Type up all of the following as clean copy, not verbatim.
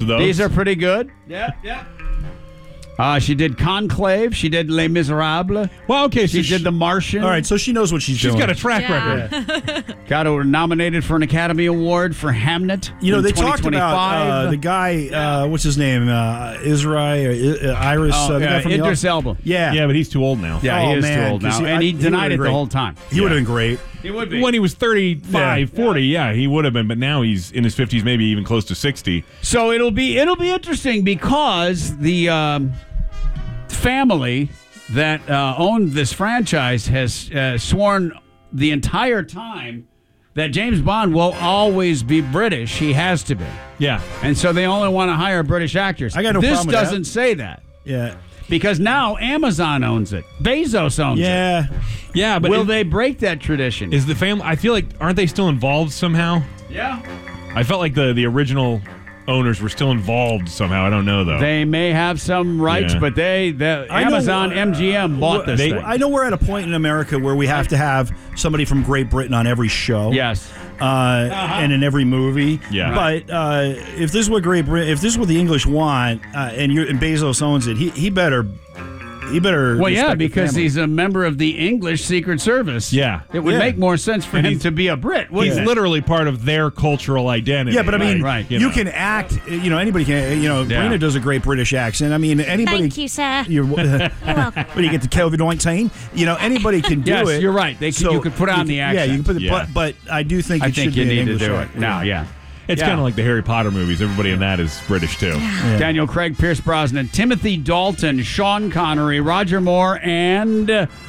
those. These are pretty good. Yep. She did Conclave. She did Les Miserables. Well, okay. She did The Martian. All right, so she knows what she's doing. She's got a track record. Got her nominated for an Academy Award for Hamnet. You know, in they talked about the guy, what's his name? Iris. the guy from Idris Elba. Yeah, but he's too old now. Yeah, he is too old now. And he denied it great. the whole time. He would have been great. He would be. When he was 35, 40, he would have been. But now he's in his 50s, maybe even close to 60. So it'll be interesting because the family that owned this franchise has sworn the entire time that James Bond will always be British. He has to be. Yeah. And so they only want to hire British actors. I got no this problem with doesn't that. say that. Yeah. Because now Amazon owns it. Bezos owns it. Yeah, but Will they break that tradition? Is the family? I feel like aren't they still involved somehow? Yeah. I felt like the original owners were still involved somehow. I don't know though. They may have some rights, Yeah. but Amazon MGM bought this thing. I know we're at a point in America where we have to have somebody from Great Britain on every show. Yes. And in every movie. Yeah. But if this is what Great Britain, if this is what the English want, and Bezos owns it, he better. Well, yeah, respect the because family. he's a member of the English Secret Service. Yeah. It would make more sense for him to be a Brit, wouldn't He's it? literally part of their cultural identity. Yeah, but I mean, Right. you can act. Anybody can. Brina does a great British accent. I mean, anybody. Thank you, sir. You're welcome. But you get the COVID-19. Anybody can do Yes, it. you're right. You could put on the accent. Yeah, you can put. Yeah. But I do think I it think should you be an need to English do accent. it now. Yeah. It's kind of like the Harry Potter movies. Everybody in that is British too. Daniel Craig, Pierce Brosnan, Timothy Dalton, Sean Connery, Roger Moore, and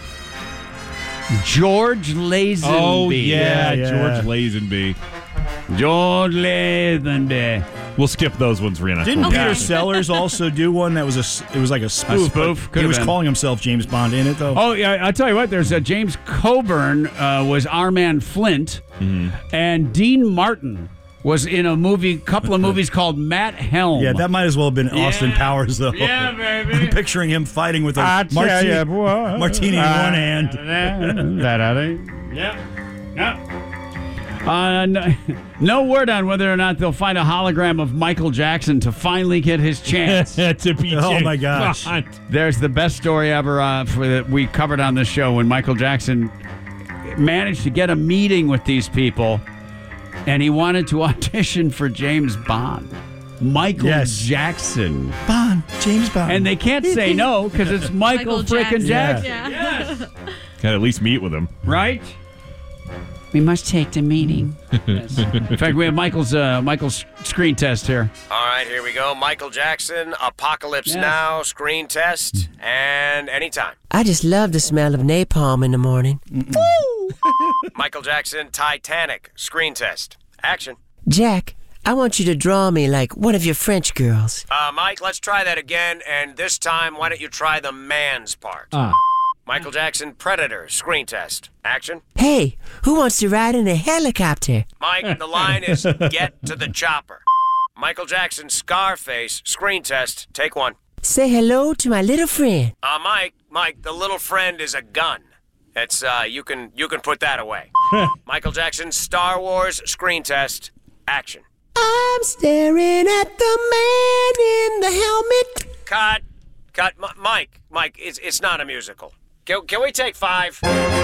George Lazenby. Oh yeah, Yeah. George Lazenby. George Lazenby. We'll skip those ones, Rihanna. Didn't Okay. Peter Sellers also do one that was it was like a spoof? spoof? but Could He have was been. calling himself James Bond in it though. Oh, yeah, I'll tell you what, there's James Coburn was our man Flint, and Dean Martin was in a couple of movies called Matt Helm. Yeah, that might as well have been Austin Powers though. Yeah, baby. I'm picturing him fighting with I a tell martini, ya, boy. martini in one hand. No word on whether or not they'll find a hologram of Michael Jackson to finally get his chance. to be Oh, James my gosh. Bond. There's the best story ever that we covered on the show when Michael Jackson managed to get a meeting with these people, and he wanted to audition for James Bond. Michael Yes. Jackson. Bond, James Bond. And they can't say no because it's Michael frickin' Jackson. Yeah. Can at least meet with him. Right? We must take the meeting. Yes. In fact, we have Michael's screen test here. All right, here we go. Michael Jackson, Apocalypse Yes. Now, screen test, and anytime. I just love the smell of napalm in the morning. Michael Jackson, Titanic, screen test. Action. Jack, I want you to draw me like one of your French girls. Mike, let's try that again, and this time, why don't you try the man's part? Michael Jackson, Predator, screen test. Action. Hey, who wants to ride in a helicopter? Mike, the line is get to the chopper. Michael Jackson, Scarface, screen test. Take one. Say hello to my little friend. Mike, the little friend is a gun. It's you can put that away. Michael Jackson, Star Wars, screen test. Action. I'm staring at the man in the helmet. Cut. Mike, it's not a musical. Can we take 5?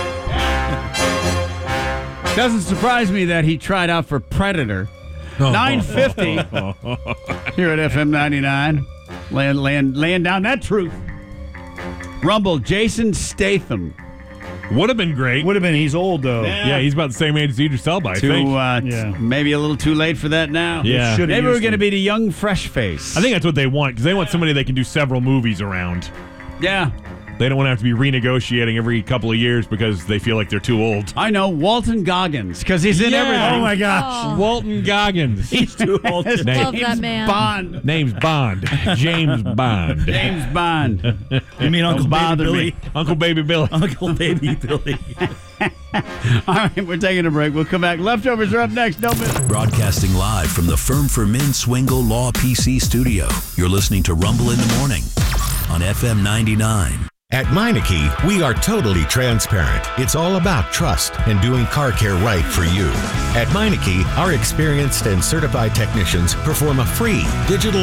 Doesn't surprise me that he tried out for Predator. 950 here at FM 99. Laying down that truth. Rumble, Jason Statham. Would have been great. would have been. He's old though. Yeah, he's about the same age as Idris Elba, I think. Maybe a little too late for that now. Yeah. Should've Maybe we're used going to him. be the young fresh face. I think that's what they want, because they want somebody they can do several movies around. Yeah. They don't want to have to be renegotiating every couple of years because they feel like they're too old. I know, Walton Goggins, because he's in Yeah. everything. Oh my gosh. Walton Goggins. He's too old. His Name. Love that name's man. Bond. Name's Bond. James Bond. James Bond. You mean Uncle Don't Baby bother Billy? me. Uncle Baby Billy. Uncle Baby Billy. All right, we're taking a break. We'll come back. Leftovers are up next. Don't miss it. Broadcasting live from the Firm for Men Swingle Law PC studio. You're listening to Rumble in the Morning on FM 99. At Meineke, we are totally transparent. It's all about trust and doing car care right for you. At Meineke, our experienced and certified technicians perform a free digital